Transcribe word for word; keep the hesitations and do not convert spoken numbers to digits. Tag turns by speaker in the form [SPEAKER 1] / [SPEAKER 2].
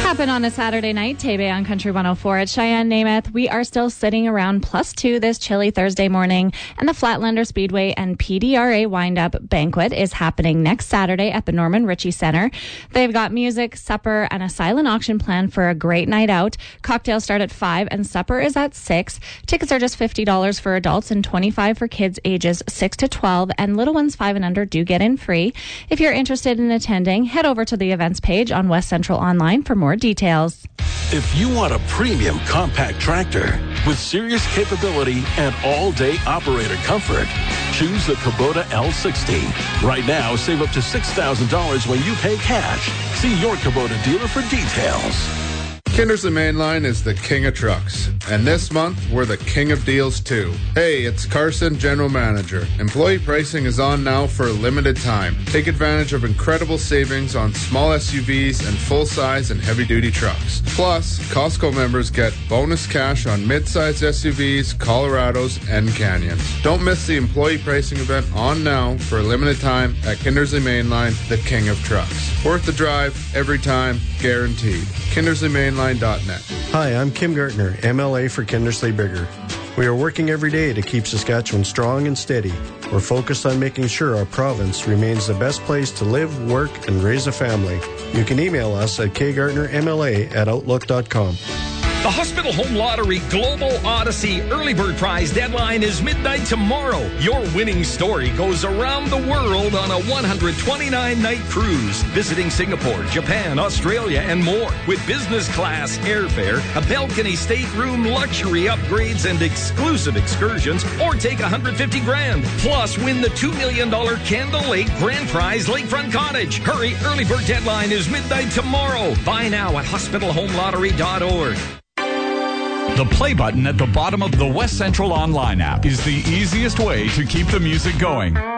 [SPEAKER 1] Happen on a Saturday night, Tebe on Country one oh four at Cheyenne, Namath. We are still sitting around plus two this chilly Thursday morning, and the Flatlander Speedway and P D R A Wind-Up Banquet is happening next Saturday at the Norman Ritchie Center. They've got music, supper, and a silent auction planned for a great night out. Cocktails start at five, and supper is at six. Tickets are just fifty dollars for adults and twenty-five dollars for kids ages six to twelve, and little ones five and under do get in free. If you're interested in attending, head over to the events page on West Central Online for more details.
[SPEAKER 2] If you want a premium compact tractor with serious capability and all-day operator comfort, choose the Kubota L sixty. Right now, save up to six thousand dollars when you pay cash. See your Kubota dealer for details.
[SPEAKER 3] Kindersley Mainline is the king of trucks, and this month we're the king of deals too. Hey, it's Carson, General Manager. Employee pricing is on now for a limited time. Take advantage of incredible savings on small S U Vs and full-size and heavy-duty trucks. Plus, Costco members get bonus cash on mid-size S U Vs, Colorados, and Canyons. Don't miss the employee pricing event on now for a limited time at Kindersley Mainline, the king of trucks. Worth the drive, every time, guaranteed. Kindersley Mainline dot net.
[SPEAKER 4] Hi, I'm Kim Gertner, M L A for Kindersley Bigger. We are working every day to keep Saskatchewan strong and steady. We're focused on making sure our province remains the best place to live, work, and raise a family. You can email us at k gartner m l a at outlook dot com.
[SPEAKER 5] The Hospital Home Lottery Global Odyssey Early Bird Prize deadline is midnight tomorrow. Your winning story goes around the world on a one hundred twenty-nine night cruise, visiting Singapore, Japan, Australia, and more. With business class airfare, a balcony stateroom, luxury upgrades, and exclusive excursions, or take one hundred fifty grand. Plus, win the two million dollars Candle Lake Grand Prize Lakefront Cottage. Hurry, early bird deadline is midnight tomorrow. Buy now at hospital home lottery dot org.
[SPEAKER 6] The play button at the bottom of the West Central Online app is the easiest way to keep the music going.